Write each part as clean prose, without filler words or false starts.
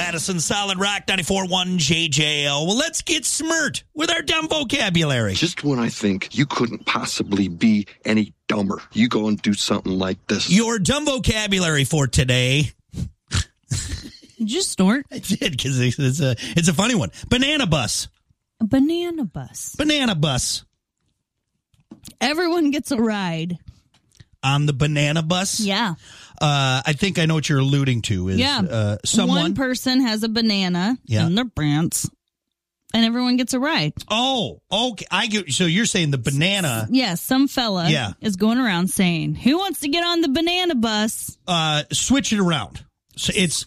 Madison, Solid Rock 94.1 JJL. Well, let's get smirt with our dumb vocabulary. Just when I think you couldn't possibly be any dumber, you go and do something like this. Your dumb vocabulary for today. Did you snort? I did, because it's a funny one. Banana bus. A banana bus. Banana bus. Everyone gets a ride. On the banana bus? Yeah. I think I know what you're alluding to. Is someone. One person has a banana in their pants, and everyone gets a ride. Oh, okay. I get. So you're saying the banana? Yes, some fella is going around saying, "Who wants to get on the banana bus?" Switch it around. So it's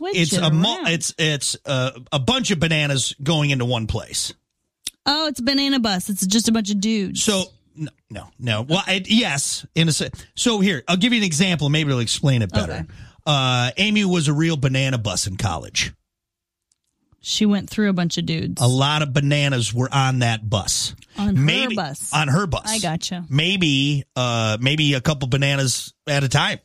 a bunch of bananas going into one place. Oh, it's a banana bus. It's just a bunch of dudes. So. No. Well, yes. So here, I'll give you an example. Maybe it'll explain it better. Okay. Amy was a real banana bus in college. She went through a bunch of dudes. A lot of bananas were on that bus. On her bus. I gotcha. Maybe a couple bananas at a time.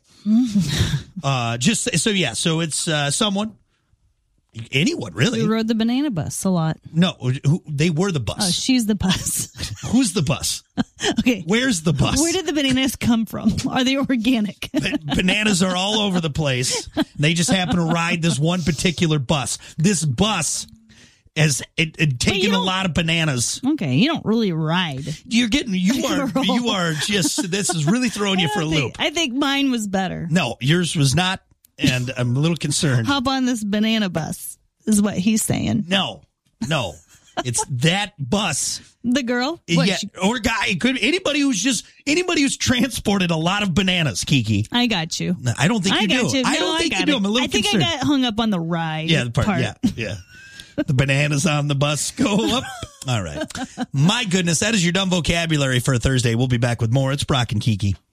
So it's someone. Anyone, really. Who rode the banana bus a lot? No, they were the bus. Oh, she's the bus. Who's the bus? Okay. Where's the bus? Where did the bananas come from? Are they organic? Bananas are all over the place. They just happen to ride this one particular bus. This bus has taken a lot of bananas. Okay, you don't really ride. You are just, this is really throwing you for a loop. I think mine was better. No, yours was not. And I'm a little concerned. Hop on this banana bus, is what he's saying. No. It's that bus. The girl? Or guy. It could be anybody who's transported a lot of bananas, Kiki. I got you. No, I don't think you do. I don't think you do. I'm a little concerned. I got hung up on the ride. Yeah, the part. Yeah. The bananas on the bus go up. All right. My goodness, that is your dumb vocabulary for a Thursday. We'll be back with more. It's Brock and Kiki.